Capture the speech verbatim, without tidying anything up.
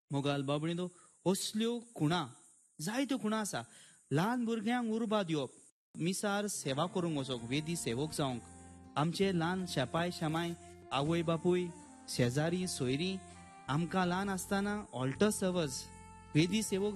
मोगाल बाबणीनो असल्यो खुणा जायत्यो खुणा आसा. ल्हान भुरग्यांक उर्बा दिवप, मिसार सेवा करूंक वचोंक, वेदी सेवक जावंक, आमचे ल्हान शेपाय शेमाय आवय बापूय शेजारी सोयरी आमकां ल्हान आसतना ऑल्टर सर्वर्स वेदी सेवक